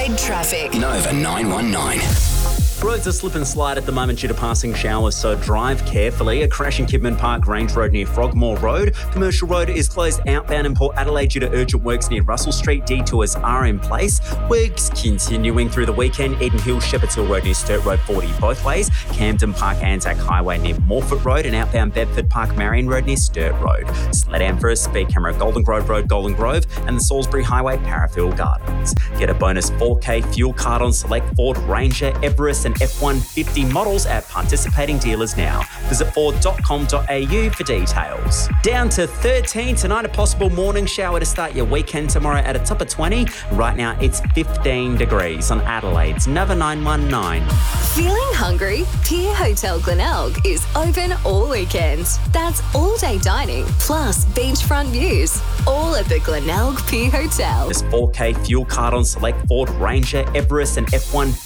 Adelaide traffic. Nova 919. Roads are slip and slide at the moment due to passing showers, so drive carefully. A crash in Kidman Park Range Road near Frogmore Road. Commercial Road is closed outbound in Port Adelaide due to urgent works near Russell Street. Detours are in place. Works continuing through the weekend. Eden Hill, Shepherds Hill Road near Sturt Road 40 both ways. Camden Park Anzac Highway near Morford Road and outbound Bedford Park Marion Road near Sturt Road. Slow down for a speed camera at Golden Grove Road, Golden Grove and the Salisbury Highway, Parafield Gardens. Get a bonus 4K fuel card on select Ford Ranger, Everest and F-150 models at participating dealers now. Visit ford.com.au for details. Down to 13 tonight, a possible morning shower to start your weekend tomorrow at a top of 20. Right now it's 15 degrees on Adelaide's Nova 919. Feeling hungry? Pier Hotel Glenelg is open all weekend. That's all-day dining plus beachfront views, all at the Glenelg Pier Hotel. There's 4K fuel card on select Ford Ranger, Everest and F-150